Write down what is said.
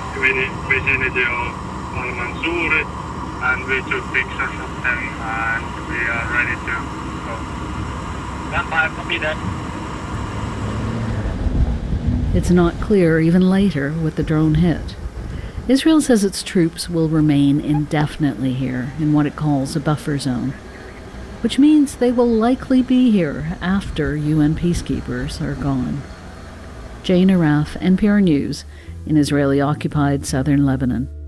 vicinity of Al Mansouri, and we took pictures of them, and we are ready to go. Gunfire, copy that. It's not clear even later what the drone hit. Israel says its troops will remain indefinitely here in what it calls a buffer zone, which means they will likely be here after UN peacekeepers are gone. Jane Arraf, NPR News, in Israeli-occupied southern Lebanon.